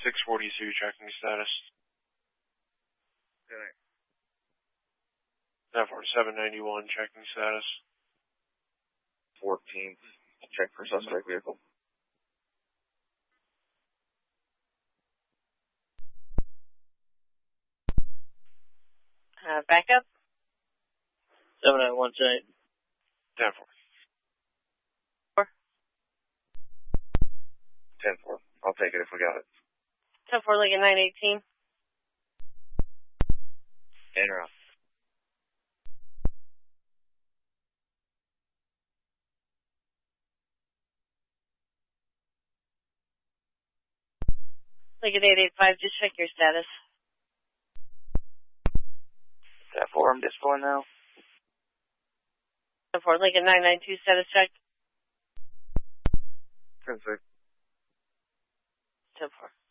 642, checking status. Good night. 791, checking status. 14th, check for suspect vehicle. Backup? 791, tonight. 10-4. 10-4. I'll take it if we got it. 10-4, Lincoln 918. In or out. Lincoln 885, just check your status. 10-4, I'm displaying now. 10-4, Lincoln 992, status check. 10-6. 10-4.